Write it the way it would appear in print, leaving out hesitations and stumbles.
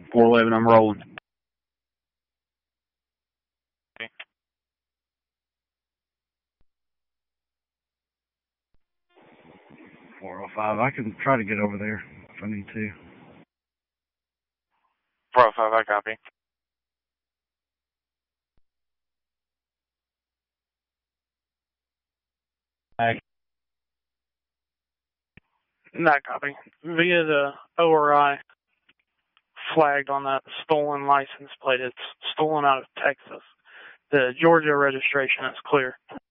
411, I'm rolling. 405. I can try to get over there if I need to. 405, I copy. Not copy. Via the ORI flagged on that stolen license plate. It's stolen out of Texas. The Georgia registration is clear.